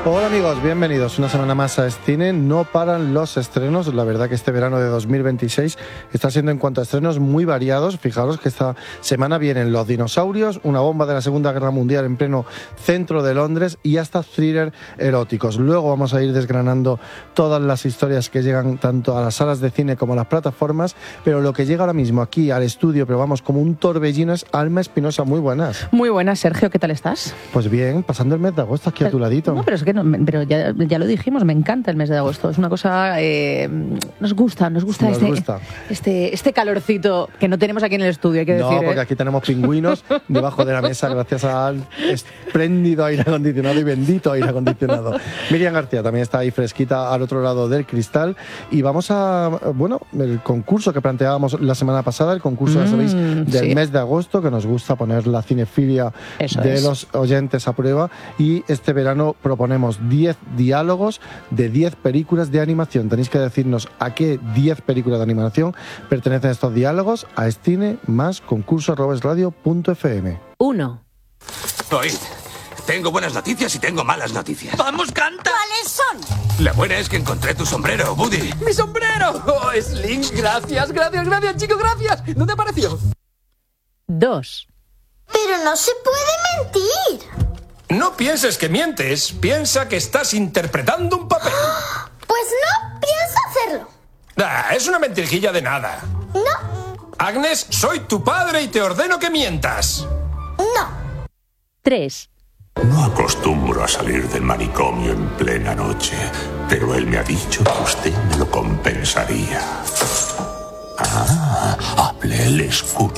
Hola amigos, bienvenidos una semana más a Escine. No paran los estrenos. La verdad que este verano de 2026 está siendo en cuanto a estrenos muy variados. Fijaros que esta semana vienen Los dinosaurios, una bomba de la Segunda Guerra Mundial en pleno centro de Londres y hasta thriller eróticos. Luego vamos a ir desgranando todas las historias que llegan tanto a las salas de cine como a las plataformas, pero lo que llega ahora mismo aquí al estudio, pero vamos como un torbellino, es Alma Espinosa. Muy buenas. Muy buenas, Sergio, ¿qué tal estás? Pues bien, pasando el mes de agosto aquí a tu ladito. No, pero es que no, pero ya lo dijimos, me encanta el mes de agosto. Es una cosa, nos gusta este calorcito que no tenemos aquí en el estudio, hay que decir. No, porque aquí tenemos pingüinos debajo de la mesa gracias al espléndido aire acondicionado y bendito aire acondicionado. Miriam García también está ahí fresquita al otro lado del cristal y vamos a, el concurso que planteábamos la semana pasada, el concurso, ya sabéis, del mes de agosto, que nos gusta poner la cinefilia los oyentes a prueba, y este verano proponemos 10 diálogos de 10 películas de animación. Tenéis que decirnos a qué 10 películas de animación pertenecen estos diálogos a Escine más concurso@esradio.fm. 1. Oíd, tengo buenas noticias y tengo malas noticias. ¡Vamos, canta! ¿Cuáles son? La buena es que encontré tu sombrero, Woody. ¡Mi sombrero! ¡Oh, Slinks! Gracias, chico, gracias. ¿Dónde apareció? 2. Pero no se puede mentir. No pienses que mientes, piensa que estás interpretando un papel. Pues no pienso hacerlo. Es una mentirijilla de nada. No. Agnes, soy tu padre y te ordeno que mientas. No. 3. No acostumbro a salir del manicomio en plena noche, pero él me ha dicho que usted me lo compensaría. Hable, le escucho.